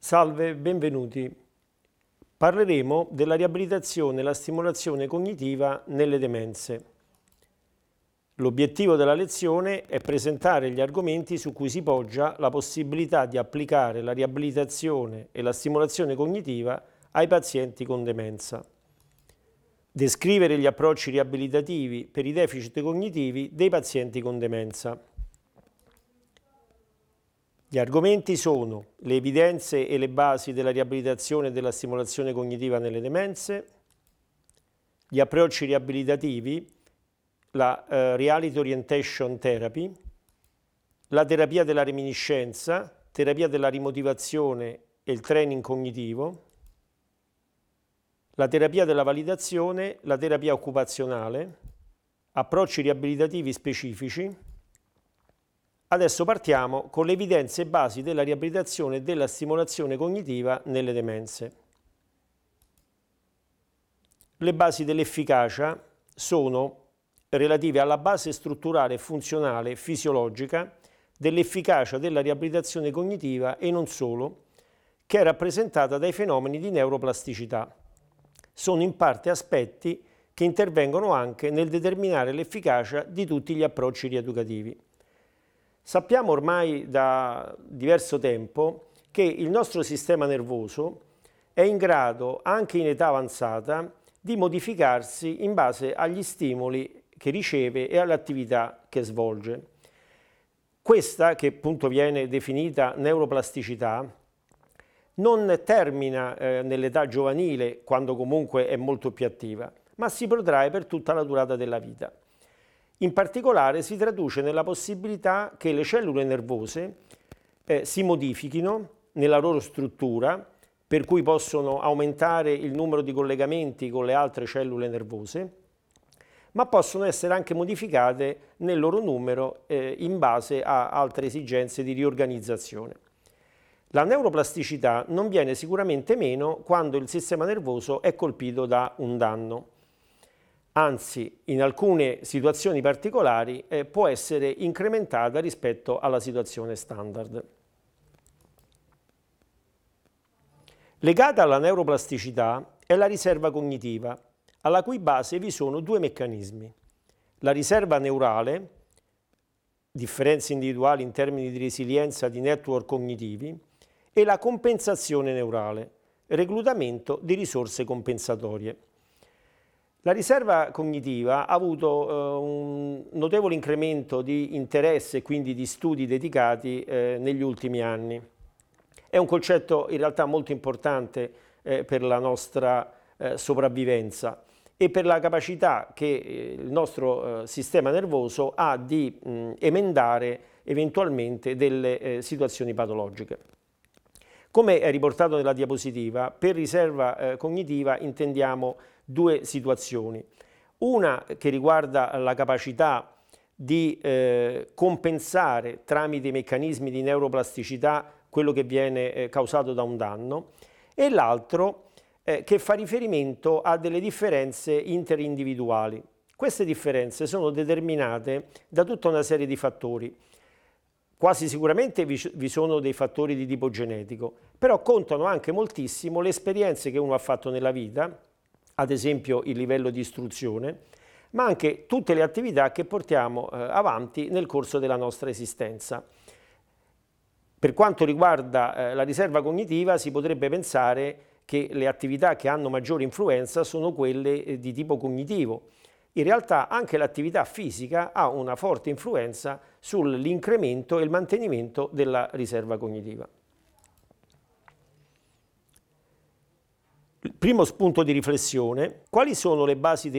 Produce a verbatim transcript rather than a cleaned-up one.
Salve, benvenuti. Parleremo della riabilitazione e la stimolazione cognitiva nelle demenze. L'obiettivo della lezione è presentare gli argomenti su cui si poggia la possibilità di applicare la riabilitazione e la stimolazione cognitiva ai pazienti con demenza. Descrivere gli approcci riabilitativi per i deficit cognitivi dei pazienti con demenza. Gli argomenti sono le evidenze e le basi della riabilitazione e della stimolazione cognitiva nelle demenze, gli approcci riabilitativi, la uh, Reality Orientation Therapy, la terapia della reminiscenza, terapia della rimotivazione e il training cognitivo, la terapia della validazione, la terapia occupazionale, approcci riabilitativi specifici. Adesso partiamo con le evidenze e basi della riabilitazione e della stimolazione cognitiva nelle demenze. Le basi dell'efficacia sono relative alla base strutturale e funzionale e fisiologica dell'efficacia della riabilitazione cognitiva e non solo, che è rappresentata dai fenomeni di neuroplasticità. Sono in parte aspetti che intervengono anche nel determinare l'efficacia di tutti gli approcci rieducativi. Sappiamo ormai da diverso tempo che il nostro sistema nervoso è in grado, anche in età avanzata, di modificarsi in base agli stimoli che riceve e alle attività che svolge. Questa, che appunto viene definita neuroplasticità, non termina eh, nell'età giovanile, quando comunque è molto più attiva, ma si protrae per tutta la durata della vita. In particolare si traduce nella possibilità che le cellule nervose eh, si modifichino nella loro struttura, per cui possono aumentare il numero di collegamenti con le altre cellule nervose, ma possono essere anche modificate nel loro numero eh, in base a altre esigenze di riorganizzazione. La neuroplasticità non viene sicuramente meno quando il sistema nervoso è colpito da un danno. Anzi, in alcune situazioni particolari eh, può essere incrementata rispetto alla situazione standard. Legata alla neuroplasticità è la riserva cognitiva, alla cui base vi sono due meccanismi. La riserva neurale, differenze individuali in termini di resilienza di network cognitivi, e la compensazione neurale, reclutamento di risorse compensatorie. La riserva cognitiva ha avuto eh, un notevole incremento di interesse e quindi di studi dedicati eh, negli ultimi anni. È un concetto in realtà molto importante eh, per la nostra eh, sopravvivenza e per la capacità che eh, il nostro eh, sistema nervoso ha di mh, emendare eventualmente delle eh, situazioni patologiche. Come è riportato nella diapositiva, per riserva eh, cognitiva intendiamo due situazioni. Una che riguarda la capacità di eh, compensare tramite i meccanismi di neuroplasticità quello che viene eh, causato da un danno, e l'altro eh, che fa riferimento a delle differenze interindividuali. Queste differenze sono determinate da tutta una serie di fattori. Quasi sicuramente vi sono dei fattori di tipo genetico, però contano anche moltissimo le esperienze che uno ha fatto nella vita, ad esempio il livello di istruzione, ma anche tutte le attività che portiamo eh, avanti nel corso della nostra esistenza. Per quanto riguarda eh, la riserva cognitiva, si potrebbe pensare che le attività che hanno maggiore influenza sono quelle eh, di tipo cognitivo. In realtà anche l'attività fisica ha una forte influenza sull'incremento e il mantenimento della riserva cognitiva. Il primo spunto di riflessione: quali sono le basi